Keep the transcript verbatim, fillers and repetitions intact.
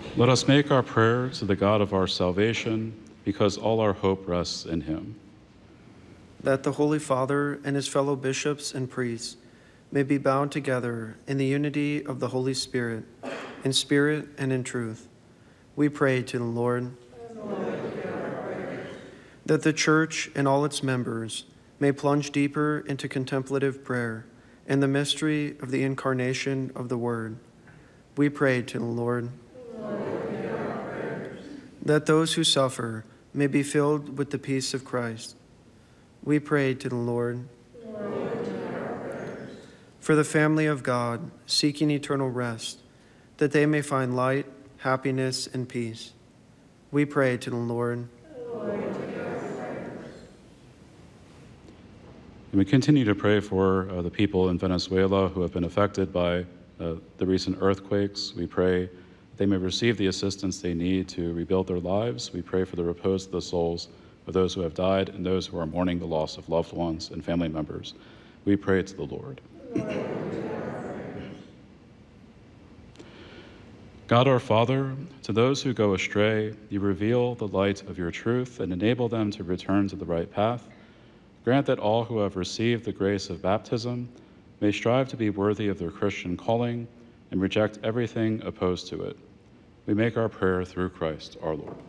Let us make our prayer to the God of our salvation, because all our hope rests in him. That the Holy Father and his fellow bishops and priests may be bound together in the unity of the Holy Spirit, in spirit and in truth. We pray to the Lord. That the Church and all its members may plunge deeper into contemplative prayer and the mystery of the incarnation of the Word. We pray to the Lord. That those who suffer may be filled with the peace of Christ. We pray to the Lord. For the family of God, seeking eternal rest, that they may find light, happiness, and peace. We pray to the Lord. And we continue to pray for uh, the people in Venezuela who have been affected by uh, the recent earthquakes. We pray they may receive the assistance they need to rebuild their lives. We pray for the repose of the souls of those who have died and those who are mourning the loss of loved ones and family members. We pray to the Lord. God our Father, to those who go astray, you reveal the light of your truth and enable them to return to the right path. Grant that all who have received the grace of baptism may strive to be worthy of their Christian calling and reject everything opposed to it. We make our prayer through Christ our Lord.